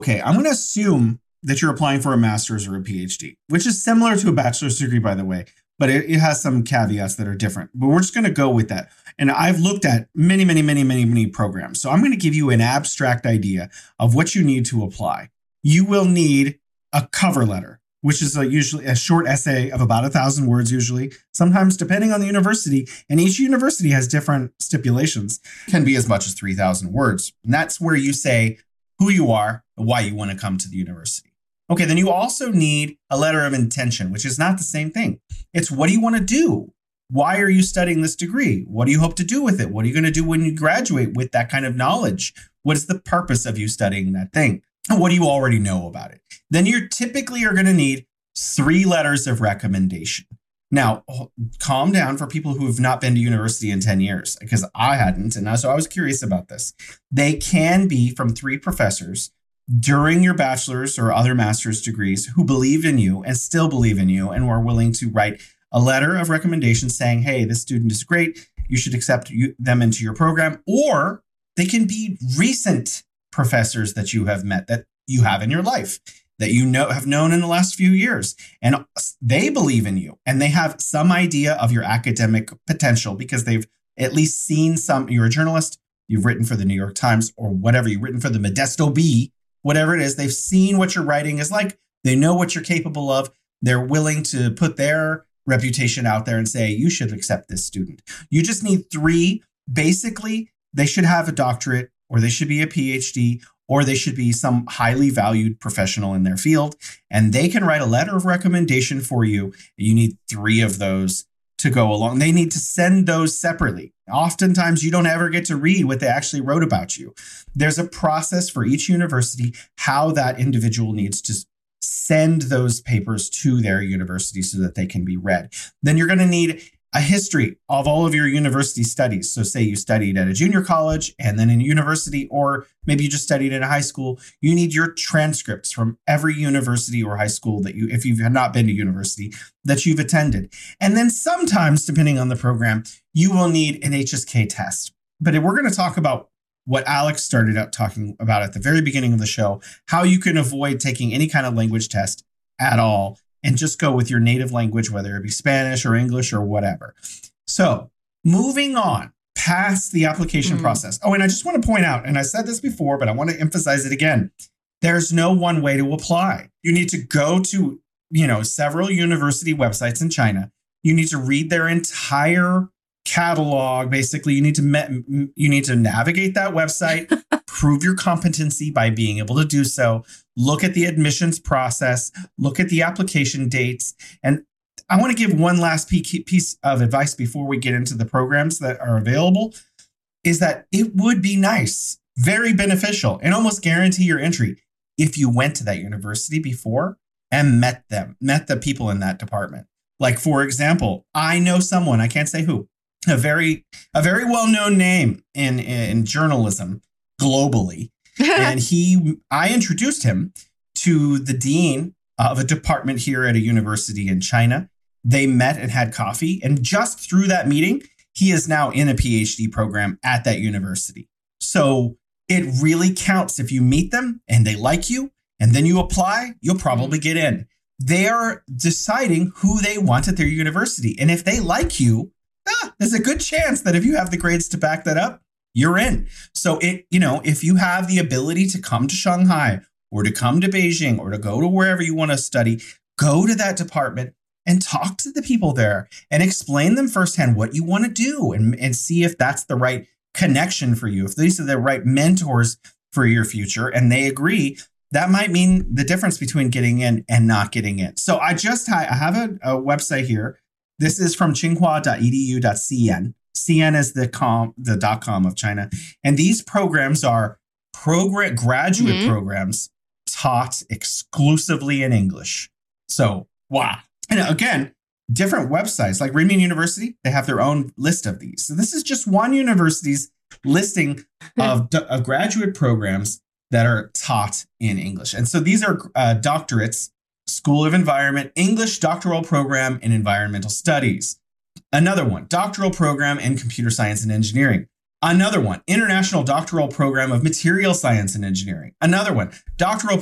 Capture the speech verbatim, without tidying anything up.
Okay, I'm going to assume that you're applying for a master's or a PhD, which is similar to a bachelor's degree, by the way, but it, it has some caveats that are different. But we're just going to go with that. And I've looked at many, many, many, many, many programs. So I'm going to give you an abstract idea of what you need to apply. You will need a cover letter, which is a, usually a short essay of about a thousand words, usually, sometimes depending on the university. And each university has different stipulations, can be as much as three thousand words. And that's where you say who you are and why you want to come to the university. Okay, then you also need a letter of intention, which is not the same thing. It's what do you want to do? Why are you studying this degree? What do you hope to do with it? What are you going to do when you graduate with that kind of knowledge? What is the purpose of you studying that thing? And what do you already know about it? Then you typically are going to need three letters of recommendation. Now, calm down for people who have not been to university in ten years, because I hadn't. And so I was curious about this. They can be from three professors during your bachelor's or other master's degrees who believe in you and still believe in you and are willing to write a letter of recommendation saying, hey, this student is great. You should accept you, them into your program. Or they can be recent professors that you have met, that you have in your life, that you know have known in the last few years. And they believe in you and they have some idea of your academic potential because they've at least seen some, you're a journalist, you've written for the New York Times or whatever, you've written for the Modesto Bee, whatever it is, they've seen what your writing is like. They know what you're capable of. They're willing to put their reputation out there and say, you should accept this student. You just need three. Basically, they should have a doctorate or they should be a PhD or they should be some highly valued professional in their field. And they can write a letter of recommendation for you. You need three of those to go along. They need to send those separately. Oftentimes, you don't ever get to read what they actually wrote about you. There's a process for each university, how that individual needs to send those papers to their university so that they can be read. Then you're going to need a history of all of your university studies. So say you studied at a junior college and then in university, or maybe you just studied at a high school. You need your transcripts from every university or high school that you, if you've not been to university, that you've attended. And then sometimes, depending on the program, you will need an H S K test. But we're going to talk about what Alex started out talking about at the very beginning of the show, how you can avoid taking any kind of language test at all and just go with your native language, whether it be Spanish or English or whatever. So moving on past the application mm. process. Oh, and I just want to point out, and I said this before, but I want to emphasize it again. There's no one way to apply. You need to go to, you know, several university websites in China. You need to read their entire catalog. Basically, you need to me- you need to navigate that website, prove your competency by being able to do so. Look at the admissions process, look at the application dates. And I want to give one last piece of advice before we get into the programs that are available, is that it would be nice, very beneficial, and almost guarantee your entry if you went to that university before and met them, met the people in that department. Like, for example, I know someone, I can't say who, a very a very well-known name in, in journalism globally. And he, I introduced him to the dean of a department here at a university in China. They met and had coffee. And just through that meeting, he is now in a PhD program at that university. So it really counts if you meet them and they like you and then you apply, you'll probably get in. They are deciding who they want at their university. And if they like you, ah, there's a good chance that if you have the grades to back that up, you're in. So it, you know, if you have the ability to come to Shanghai or to come to Beijing or to go to wherever you want to study, go to that department and talk to the people there and explain them firsthand what you want to do and, and see if that's the right connection for you. If these are the right mentors for your future and they agree, that might mean the difference between getting in and not getting in. So I just I have a, a website here. This is from tsinghua dot e d u dot c n. C N is the com, the dot com of China. And these programs are program graduate mm-hmm. programs taught exclusively in English. So, wow. And again, different websites like Renmin University, they have their own list of these. So this is just one university's listing of, of graduate programs that are taught in English. And so these are uh, doctorates, School of Environment, English Doctoral Program in Environmental Studies. Another one, doctoral program in computer science and engineering. Another one, International Doctoral Program of Material Science and Engineering. Another one, Doctoral